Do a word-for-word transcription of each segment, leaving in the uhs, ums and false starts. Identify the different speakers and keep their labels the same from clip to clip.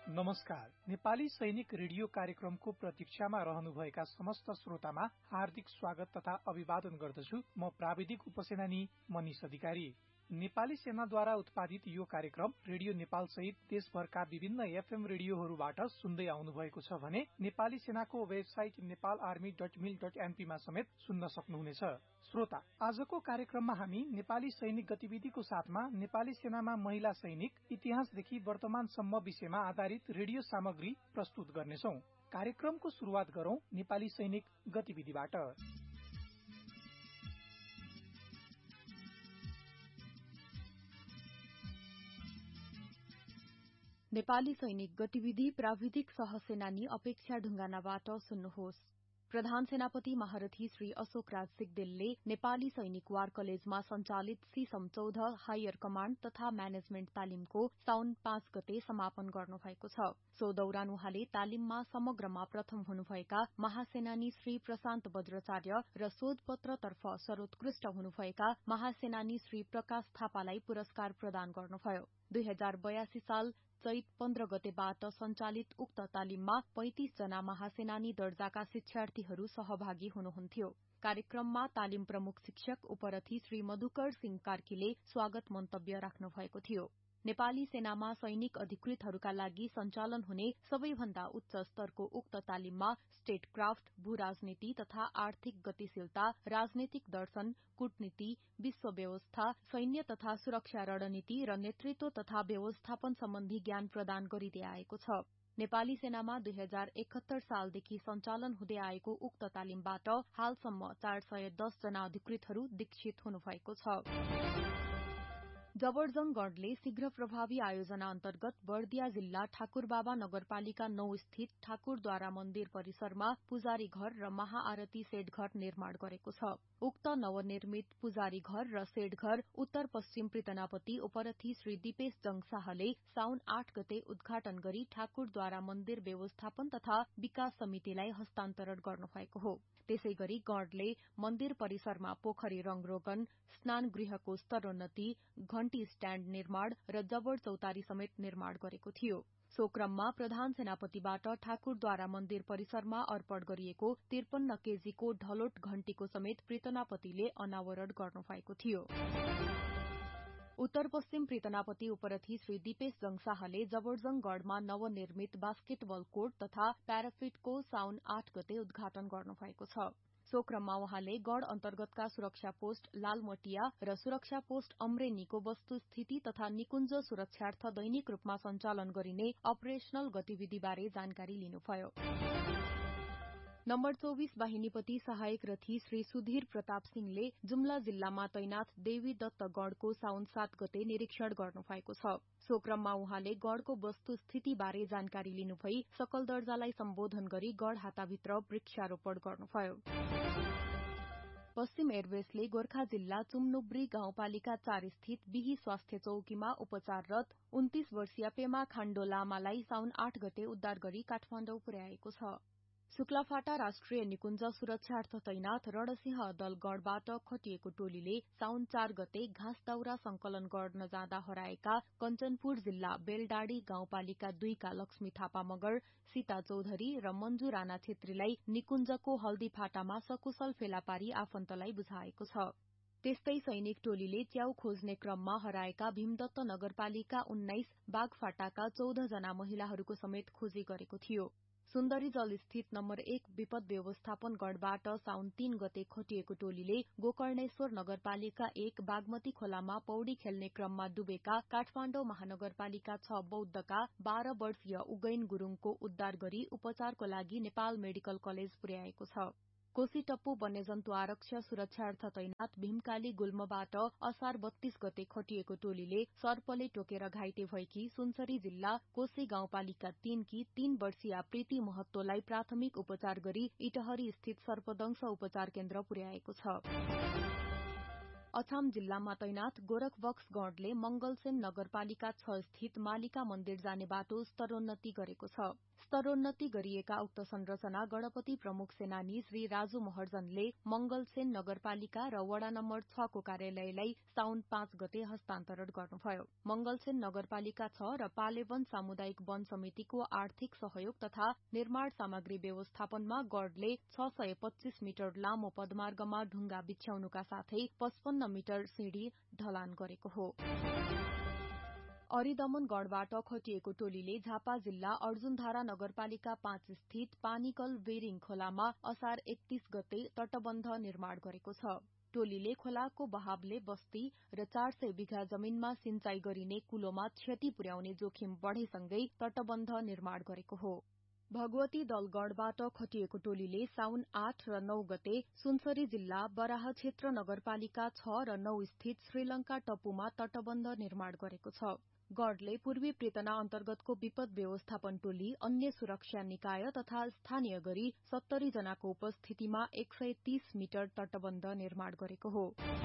Speaker 1: नमस्कार। नेपाली सैनिक रेडियो कार्यक्रमको प्रतीक्षामा रहनुभएका समस्त श्रोतामा हार्दिक स्वागत तथा अभिवादन गर्दछु। म प्राविधिक उपसेनानी मनिष अधिकारी। नेपाली सेनाद्वारा उत्पादित यो कार्यक्रम रेडियो नेपाल सहित देशभरका विभिन्न एफएम रेडियोहरूबाट सुन्दै आउनु भएको छ भने नेपाली सेनाको वेबसाइट नेपाल आर्मी डट मिल डट एनपी मा समेत सुन्न सक्नुहुनेछ। श्रोता, आजको कार्यक्रममा हामी नेपाली सैनिक गतिविधिको साथमा नेपाली सेनामा महिला सैनिक इतिहासदेखि वर्तमानसम्म विषयमा आधारित रेडियो सामग्री प्रस्तुत गर्नेछौं। कार्यक्रमको शुरूआत गरौं नेपाली सैनिक गतिविधिबाट।
Speaker 2: नेपाली सैनिक गतिविधि प्राविधिक सहसेनानी अपेक्षा ढुंगानाबाट सुन्नुहोस्। प्रधान सेनापति महारथी श्री अशोक राज सिग्देलले नेपाली सैनिक वार कलेजमा संचालित सीसम चौध हायर कमाण्ड तथा म्यानेजमेन्ट तालिमको साउन पाँच गते समापन गर्नुभएको छ। सो दौरान उहाँले तालिममा समग्रमा प्रथम हुनुभएका महासेनानी श्री प्रशान्त बज्राचार्य र शोधपत्रतर्फ सर्वोत्कृष्ट हुनुभएका महासेनानी श्री प्रकाश थापालाई पुरस्कार प्रदान गर्नुभयो। दुई हजार बयासी साल चैत पन्ध्र गतेबाट संचालित उक्त तालिममा पैंतिस जना महासेनानी दर्जाका शिक्षार्थीहरू सहभागी हुनुहुन्थ्यो। कार्यक्रममा तालिम प्रमुख शिक्षक उपरथी श्री मधुकर सिंह कार्कीले स्वागत मन्तव्य राख्नु भएको थियो। नेपाली सेनामा सैनिक अधिकृतहरूका लागि सञ्चालन हुने सबैभन्दा उच्च स्तरको उक्त तालिममा स्टेटक्राफ्ट, भू राजनीति तथा आर्थिक गतिशीलता, राजनीतिक दर्शन, कूटनीति, विश्व व्यवस्था, सैन्य तथा सुरक्षा रणनीति र नेतृत्व तथा व्यवस्थापन सम्बन्धी ज्ञान प्रदान गरिँदै आएको छ। नेपाली सेनामा दुई हजार एकहत्तर सालदेखि सञ्चालन हुँदै आएको उक्त तालिमबाट हालसम्म चार सय दस जना अधिकृतहरू दीक्षित हुनुभएको छ। जबरजंग गणले शीघ्र प्रभावी आयोजना अन्तर्गत बर्दिया जिल्ला ठाकुरबाबा नगरपालिका नौ स्थित ठाकुरद्वारा मन्दिर परिसरमा पुजारी घर र महाआरती सेड घर निर्माण गरेको छ। उक्त नवनिर्मित पुजारी घर र सेड घर उत्तर पश्चिम पृतनापति उपरथी श्री दिपेश जंग शाहले साउन आठ गते उद्घाटन गरी ठाकुरद्वारा मन्दिर व्यवस्थापन तथा विकास समितिलाई हस्तान्तरण गर्नुभएको हो। त्यसै गरी गणले मन्दिर परिसरमा पोखरी रंगरोगन, स्नान गृहको स्तरोन्नति, घण्टी स्ट्याण्ड निर्माण र जबर चौतारी समेत निर्माण गरेको थियो। सो क्रममा प्रधान सेनापतिबाट ठाकुरद्वारा मन्दिर परिसरमा अर्पण गरिएको त्रिपन्न केजीको ढलोट घण्टीको समेत पृतनापतिले अनावरण गर्नुभएको थियो। उत्तर पश्चिम पृतनापति उपरथी श्री दिपेश जंग शाहले जबरजंग गढ़मा नवनिर्मित बास्केटबल कोर्ट तथा प्याराफिटको साउन आठ गते उद्घाटन गर्नुभएको छ। सो क्रममा उहाँले गढ़ अन्तर्गतका सुरक्षा पोस्ट लालमटिया र सुरक्षा पोस्ट अमरेनीको वस्तुस्थिति तथा निकुञ्ज सुरक्षार्थ दैनिक रूपमा सञ्चालन गरिने अपरेशनल गतिविधिबारे जानकारी लिनुभयो। नम्बर चौबीस वाहिनीपति सहायक रथी श्री सुधीर प्रताप सिंहले जुम्ला जिल्लामा तैनाथ देवी दत्त गढ़को साउन सात गते निरीक्षण गर्नुभएको छ। सो क्रममा उहाँले गढ़को वस्तुस्थितिबारे जानकारी लिनुभई सकल दर्जालाई सम्बोधन गरी गढ़ हाताभित्र वृक्षारोपण गर्नुभयो। पश्चिम एयरवेसले गोर्खा जिल्ला चुम्नुब्री गाउँपालिका चार स्थित बिही स्वास्थ्य चौकीमा उपचाररत उन्तीस वर्षीय पेमा खाण्डो लामालाई साउन आठ गते उद्धार गरी काठमाडौँ पुर्याएको छ। शुक्लाफाटा राष्ट्रिय निकुञ्ज सुरक्षार्थ तैनाथ रणसिंह दल गढ़बाट खटिएको टोलीले साउन चार गते घाँस दाउरा संकलन गर्न जाँदा हराएका कञ्चनपुर जिल्ला बेलडाडी गाउँपालिका दुईका लक्ष्मी थापा मगर, सीता चौधरी र मञ्जु राणा छेत्रीलाई निकुञ्जको हल्दीफाटामा सकुशल फेला पारी आफन्तलाई बुझाएको छ। त्यस्तै सैनिक टोलीले च्याउ खोज्ने क्रममा हराएका भीमदत्त नगरपालिका उन्नाइस बागफाटाका चौध जना महिलाहरूको समेत खोजी गरेको थियो। सुन्दरी जल स्थित नम्बर एक विपद व्यवस्थापन गढ़बाट साउन तीन गते खटिएको टोलीले गोकर्णेश्वर नगरपालिका एक बागमती खोलामा पौडी खेल्ने क्रममा डुबेका काठमाडौँ महानगरपालिका छ बौद्धका बाह्र वर्षीय उगैन गुरूङको उद्धार गरी उपचारको लागि नेपाल मेडिकल कलेज पुर्याएको छ। कोशी टप्पु वन्यजन्तु आरक्ष सुरक्षार्थ तैनात भीमकाली गुल्मबाट असार बत्तीस गते खटिएको टोलीले सर्पले टोकेर घाइते भएकी सुनसरी जिल्ला कोशी गाउँपालिका तीनकी तीन वर्षीय प्रीति महत्तोलाई प्राथमिक उपचार गरी इटहरी स्थित सर्पदंश उपचार केन्द्र पुर्याएको छ। अछाम जिल्लामा तैनात गोरखबक्स गणले मंगलसेन नगरपालिका छ स्थित मालिका मन्दिर जाने बाटो स्तरोन्नति गरेको छ। स्तरोन्नति गरिएका उक्त संरचना गणपति प्रमुख सेनानी श्री राजु महर्जनले मंगलसेन नगरपालिका र वडा नम्बर छ को कार्यालयलाई साउन पाँच गते हस्तान्तरण गर्नुभयो। मंगलसेन नगरपालिका छ र पालेवन सामुदायिक वन समितिको आर्थिक सहयोग तथा निर्माण सामग्री व्यवस्थापनमा गणले छ सय पच्चीस मिटर लामो पदमार्गमा ढुंगा बिछ्याउनुका साथै पचपन्न मिटर सिंढी ढलान गरेको हो। अरिदमन गणबाट खटिएको टोलीले झापा जिल्ला अर्जुनधारा नगरपालिका पाँच स्थित पानीकल बेरिङ खोलामा असार एकतीस गते तटबन्ध निर्माण गरेको छ। टोलीले खोलाको बहावले बस्ती र चार सय बिघा जमीनमा सिंचाई गरिने कुलोमा क्षति पुर्याउने जोखिम बढ़ेसँगै तटबन्ध निर्माण गरेको हो। भगवती दलगढ़बाट खटिएको टोलीले साउन आठ र नौ गते सुनसरी जिल्ला बराह क्षेत्र नगरपालिका छ र नौ स्थित श्रीलंका टप्पूमा तटबन्ध निर्माण गरेको छ। गणले पूर्वी पृतना अन्तर्गतको विपद व्यवस्थापन टोली, अन्य सुरक्षा निकाय तथा स्थानीय गरी सत्तरी जनाको उपस्थितिमा एक सय तीस मिटर तटबन्ध निर्माण गरेको हो।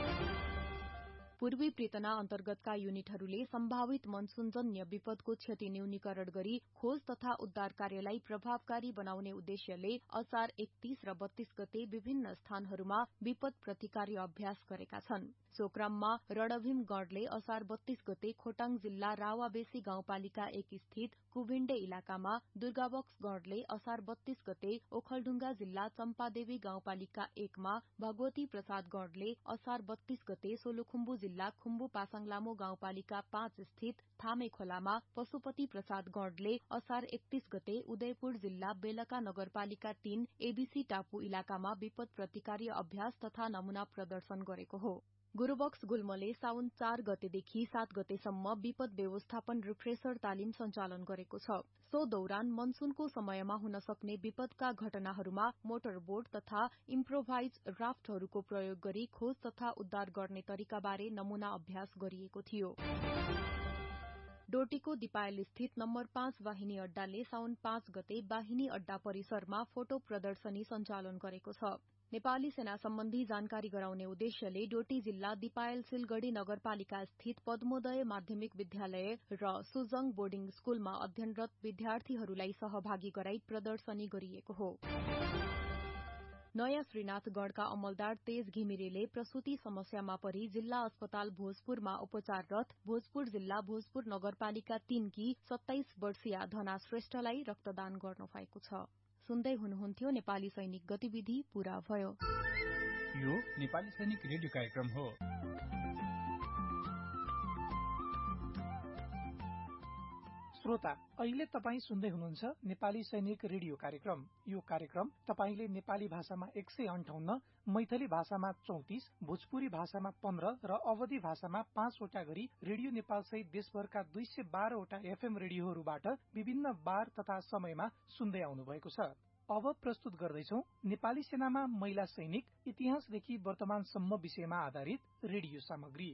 Speaker 2: पूर्वी पृतना अन्तर्गतका युनिटहरूले सम्भावित मनसूनजन्य विपदको क्षति न्यूनीकरण गरी खोज तथा उद्धार कार्यलाई प्रभावकारी बनाउने उद्देश्यले असार एकतीस र बत्तीस गते विभिन्न स्थानहरूमा विपद प्रतिकारी अभ्यास गरेका छन्। सो क्रममा रणभीम गणले असार बत्तीस गते खोटाङ जिल्ला रावाबेसी गाउँपालिका एक स्थित कुभिण्डे इलाकामा, दुर्गाबक्स गणले असार बत्तीस गते ओखलढुंगा जिल्ला चम्पादेवी गाउँपालिका एकमा, भगवती प्रसाद गणले असार बत्तीस गते सोलुखुम्बु जिल्ला खुम्बु पासाङ लामो गाउँपालिका पाँच स्थित थामे खोलामा, पशुपति प्रसाद गणले असार एकतीस गते उदयपुर जिल्ला बेलका नगरपालिका तीन एबीसी टापू इलाकामा विपद प्रतिकारी अभ्यास तथा नमूना प्रदर्शन गरेको हो। गुरूबक्स गुल्मले साउन चार गतेदेखि सात गतेसम्म विपद व्यवस्थापन रिफ्रेसर तालिम सञ्चालन गरेको छ। सो दौरान मनसूनको समयमा हुन सक्ने विपदका घटनाहरूमा मोटर बोट तथा इम्प्रोभाइज राफ्टहरूको प्रयोग गरी खोज तथा उद्धार गर्ने तरिकाबारे नमूना अभ्यास गरिएको थियो। डोटीको दिपायल स्थित नम्बर पाँच वाहिनी अड्डाले साउन पाँच गते वाहिनी अड्डा परिसरमा फोटो प्रदर्शनी सञ्चालन गरेको छ। नेपाली सेना सम्बन्धी जानकारी गराउने उद्देश्यले डोटी जिल्ला दिपायल सिलगढ़ी नगरपालिका स्थित पद्मोदय माध्यमिक विद्यालय र सुजङ बोर्डिङ स्कूलमा अध्ययनरत विद्यार्थीहरूलाई सहभागी गराई प्रदर्शनी गरिएको हो। नयाँ श्रीनाथगढ़का अमलदार तेज घिमिरेले प्रसूति समस्यामा परी जिल्ला अस्पताल भोजपुरमा उपचाररत भोजपुर जिल्ला भोजपुर नगरपालिका तीनकी सत्ताइस वर्षीया धना श्रेष्ठलाई रक्तदान गर्नुभएको छ। सुन्दै हुनुहुन्थ्यो नेपाली सैनिक गतिविधि पूरा भयो।
Speaker 3: यो नेपाली सैनिक रेडियो कार्यक्रम हो।
Speaker 1: श्रोता, अहिले तपाई सुन्दै हुनुहुन्छ नेपाली सैनिक रेडियो कार्यक्रम। यो कार्यक्रम तपाईले नेपाली भाषामा एक सय अन्ठाउन्न, मैथली भाषामा चौतिस, भोजपुरी भाषामा पन्ध्र र अवधी भाषामा पाँचवटा गरी रेडियो नेपाल सहित देशभरका दुई सय बाह्रवटा एफएम रेडियोहरूबाट विभिन्न बार तथा समयमा सुन्दै आउनु भएको छ। अब प्रस्तुत गर्दैछौ नेपाली सेनामा महिला सैनिक इतिहासदेखि वर्तमानसम्म विषयमा आधारित रेडियो सामग्री।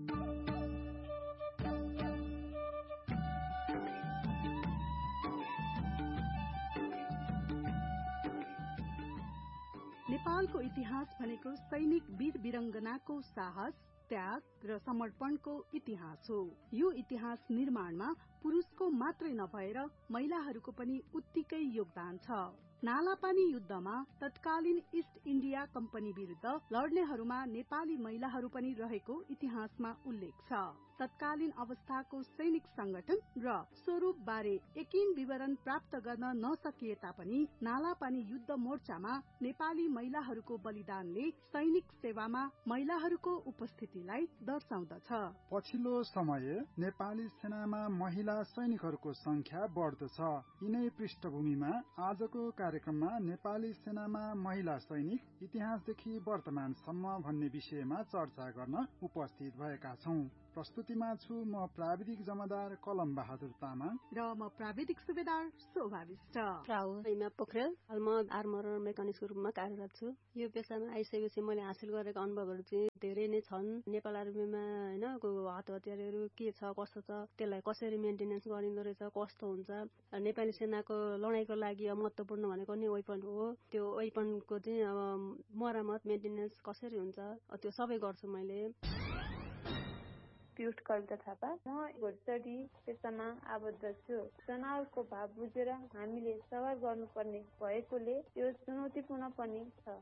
Speaker 4: नेपालको इतिहास भनेको सैनिक वीर वीरंगनाको साहस, त्याग र समर्पणको इतिहास हो। यो इतिहास निर्माणमा पुरुषको मात्रै नभएर महिलाहरूको पनि उत्तिकै योगदान छ। नालापानी युद्धमा तत्कालीन इस्ट इण्डिया कम्पनी विरुद्ध लड्नेहरूमा नेपाली महिलाहरू पनि रहेको इतिहासमा उल्लेख छ। तत्कालीन अवस्थाको सैनिक संगठन र स्वरूप बारे यकिन विवरण प्राप्त गर्न नसकिए तापनि नालापानी युद्ध मोर्चामा नेपाली महिलाहरूको बलिदानले सैनिक सेवामा महिलाहरूको उपस्थितिलाई दर्शाउँदछ।
Speaker 5: पछिल्लो समय नेपाली सेनामा महिला सैनिकहरूको संख्या बढ्दछ। यिनै पृष्ठभूमिमा आजको कार्यक्रममा नेपाली सेनामा महिला सैनिक इतिहासदेखि वर्तमानसम्म भन्ने विषयमा चर्चा गर्न उपस्थित भएका छौं। प्रस्तुतिमा छु म प्राविधिक जमादार कलम बहादुर तामाङ
Speaker 4: र म प्राविधिक सुबेदार शोभा विष्ट।
Speaker 6: हिमा पोखरेल, हाल म आर्मर मेकानिक्सको रूपमा कार्यरत छु। यो पेसामा आइसकेपछि मैले हासिल गरेको अनुभवहरू चाहिँ धेरै नै छन्। नेपाल आर्मीमा हैन हात हतियारहरू के छ कस्तो छ त्यसलाई कसरी मेन्टेनेन्स गरिँदो रहेछ कस्तो हुन्छ। नेपाली सेनाको लडाईँको लागि महत्त्वपूर्ण भनेको नि वेपन हो। त्यो वेपनको चाहिँ अब मरामत मेन्टेनेन्स कसरी हुन्छ त्यो सबै गर्छु मैले।
Speaker 7: पियुष कविता थापा, म घोडचढी पेसामा आबद्ध छु। तनावको भाव बुझेर हामीले सवार गर्नुपर्ने भएकोले यो चुनौतीपूर्ण पनि छ।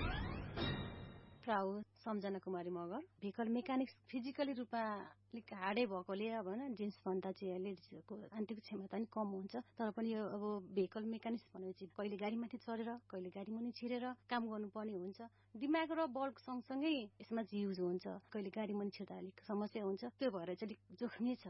Speaker 6: प्राउ सम्झना कुमारी मगर, भेहिकल मेकानिक्स फिजिकली रूपमा अलिक हार्डै भएकोले अब होइन जेन्ट्स भन्दा चाहिँ लेडिजको आन्तरिक क्षमता पनि कम हुन्छ। तर पनि यो अब भेहिकल मेकानिक्स भनेपछि कहिले गाडीमाथि चढेर कहिले गाडी मुनि छिरेर काम गर्नुपर्ने हुन्छ। दिमाग र बल सँगसँगै यसमा जिउज हुन्छ। कहिले गाडी मुनि छिर्दा अलिक समस्या हुन्छ। त्यो भएर चाहिँ अलिक जोखिमै छ।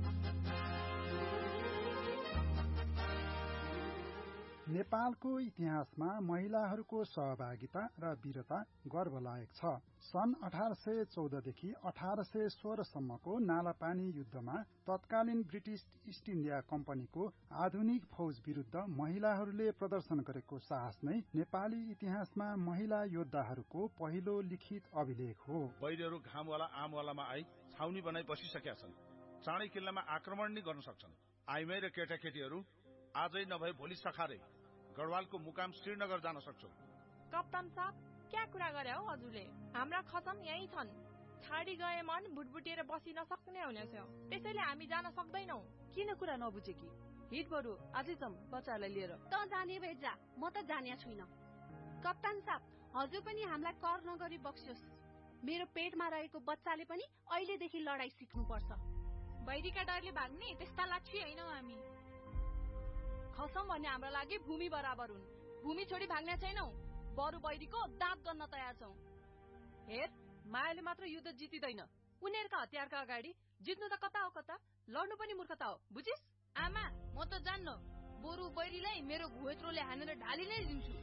Speaker 5: नेपालको इतिहासमा महिलाहरूको सहभागिता र वीरता गर्वलायक छ। सन् अठार सय चौधदेखि अठार सय सोह्रसम्मको नालापानी युद्धमा तत्कालीन ब्रिटिश इस्ट इण्डिया कम्पनीको आधुनिक फौज विरूद्ध महिलाहरूले प्रदर्शन गरेको साहस नै नेपाली इतिहासमा महिला योद्धाहरूको पहिलो लिखित अभिलेख हो।
Speaker 8: बैरीहरू घामवाला आमवालामा आई छाउनी बनाई बसिसकेका छन्। चाँडै किल्लामा आक्रमण नै गर्न सक्छन्। आइमै र केटाकेटीहरू आजै नभए भोलि सखारे गढवालको मुकाम श्रीनगर जान सक्छौ।
Speaker 9: कप्तान साहब, क्या कुरा गरे हो हजुरले? हाम्रा खसम यही छन्। छाडी गए मन भुटभुटिएर बसी नसक्ने हुनेछ। त्यसैले हामी जान सक्दैनौ।
Speaker 10: किन कुरा नबुझे कि? हिट बरु आजै जाम बच्चालाई लिएर।
Speaker 11: त जाने भए जा, म त जान्या छुइनँ। कप्तान साहब, हजुर पनि हामीलाई कर नगरी बक्स्योस्। मेरो पेटमा रहेको बच्चाले पनि अहिलेदेखि लडाई सिक्नुपर्छ।
Speaker 9: बैरीका डरले भाग्ने त्यस्ता लाक्षी हैनौ हामी। खसम भन्ने हाम्रो लागि भूमि बराबर हुन्। भूमि छोडी भाग्ने छैनौ। बरु बैरीको दाँत गर्न तयार छौ।
Speaker 10: हेर, मायाले मात्र युद्ध जितिदैन। उनीहरूका हतियारका अगाडि जित्नु त कता हो कता, लड्नु पनि मूर्खता हो। बुझिस?
Speaker 9: आमा, म त जान्न। बरु बैरीलाई मेरो घुवेत्रोले हानेर ढाली नै दिन्छु।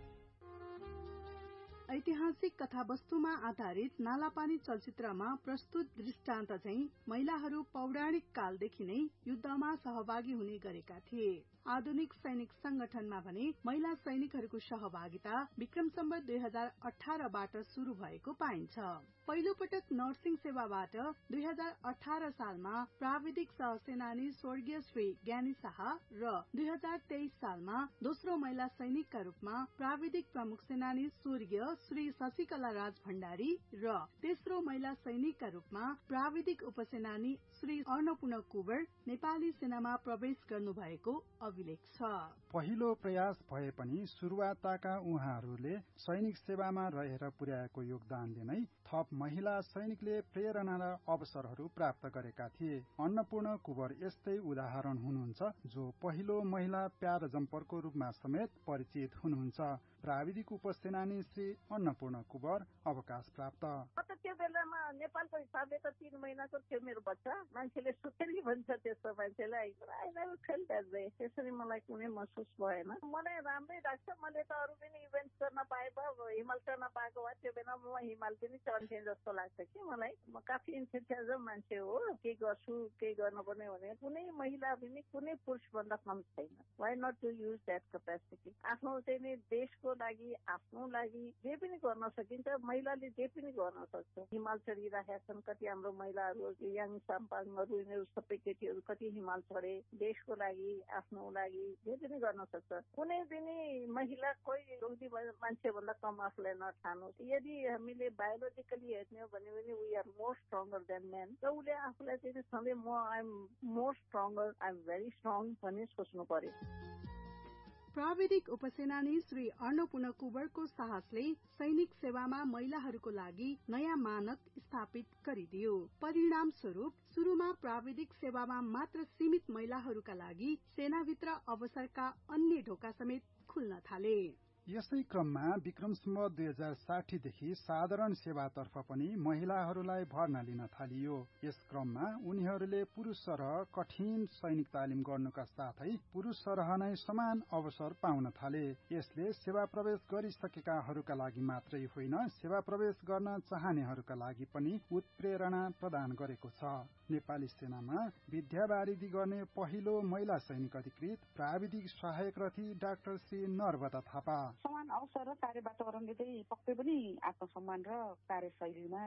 Speaker 4: ऐतिहासिक कथावस्तुमा आधारित नालापानी चलचित्रमा प्रस्तुत दृष्टान्त चाहिँ महिलाहरू पौराणिक कालदेखि नै युद्धमा सहभागी हुने गरेका थिए। आधुनिक सैनिक संगठनमा भने महिला सैनिकहरूको सहभागिता विक्रम सम्वत दुई हजार अठारबाट शुरू भएको पाइन्छ। पहिलो पटक नर्सिङ सेवाबाट दुई हजार अठार सालमा प्राविधिक सहसेनानी स्वर्गीय श्री ज्ञानी शाह र दुई हजार तेइस सालमा दोस्रो महिला सैनिकका रूपमा प्राविधिक प्रमुख सेनानी स्वर्गीय श्री शशिकला राज भण्डारी र तेस्रो महिला सैनिकका रूपमा प्राविधिक उपसेनानी श्री अन्नपूर्ण कुवर नेपाली सेनामा प्रवेश गर्नुभएको अभिलेख छ।
Speaker 5: पहिलो प्रयास भए पनि सुरुवातका उहाँहरूले सैनिक सेवामा रहेर पुर्याएको योगदानले नै थप महिला सैनिकले प्रेरणा र अवसरहरू प्राप्त गरेका थिए। अन्नपूर्ण कुवर यस्तै उदाहरण हुनुहुन्छ, जो पहिलो महिला प्यारा जम्परको रूपमा समेत परिचित हुनुहुन्छ। प्राविधिक उपसेनानी श्री अन्नपूर्ण कुवर अवकाश प्राप्त।
Speaker 12: त्यो बेलामा नेपालको हिसाबले त तीन महिनाको थियो मेरो बच्चा। मान्छेले सुतेली भन्छ त्यस्तो मान्छेलाई। त्यसरी मलाई कुनै महसुस भएन। मलाई राम्रै लाग्छ। मैले त अरू पनि इभेन्ट गर्न पाए भए हिमाल चढ्न पाएको भए त्यो बेला म हिमाल पनि चढ्थेँ जस्तो लाग्छ कि मलाई। म काफी इन्थुजियाजम मान्छे हो। के गर्छु के गर्नुपर्ने भने कुनै महिला पनि कुनै पुरुष भन्दा कम छैन। Why not to use that capacity. आफ्नो चाहिँ नि देशको लागि आफ्नो लागि जे पनि गर्न सकिन्छ। महिलाले जे पनि गर्न सक्छ। हिमाल चढिरहेका छन् कति हाम्रो महिलाहरू, याङ साम्पाङहरू, यिनीहरू सबै केटीहरू कति हिमाल चढे। देशको लागि आफ्नो लागि जे पनि गर्न सक्छ। कुनै पनि महिला कोही रोगी मान्छे भन्दा कम आफूलाई नठानु। यदि हामीले बायोलोजिकली हेर्ने हो भने पनि we are more stronger then main. र उसले आफूलाई चाहिँ सधैँ म I am more stronger, I am very strong भन्ने सोच्नु पर्यो।
Speaker 4: प्राविधिक उपसेनानी श्री अन्नपूर्ण कुवरको साहसले सैनिक सेवामा महिलाहरूको लागि नयाँ मानक स्थापित गरिदियो। परिणाम स्वरूप सुरुमा प्राविधिक सेवामा मात्र सीमित महिलाहरूका लागि सेनाभित्र अवसरका अन्य ढोका समेत खुल्न थाले।
Speaker 5: यसै क्रममा विक्रम सम्वत दुई हजार साठीदेखि साधारण सेवातर्फ पनि महिलाहरूलाई भर्ना लिन थालियो। यस क्रममा उनीहरूले पुरुष सरह कठिन सैनिक तालिम गर्नुका साथै पुरुष सरह नै समान अवसर पाउन थाले। यसले सेवा प्रवेश गरिसकेकाहरूका लागि मात्रै होइन, सेवा प्रवेश गर्न चाहनेहरूका लागि पनि उत्प्रेरणा प्रदान गरेको छ। नेपाली सेनामा विद्यावारिधि गर्ने पहिलो महिला सैनिक अधिकृत प्राविधिक सहायक रथी डाक्टर श्री नरबता थापा।
Speaker 13: समान अवसर र कार्य वातावरणले चाहिँ पक्कै पनि आत्मसम्मान र कार्यशैलीमा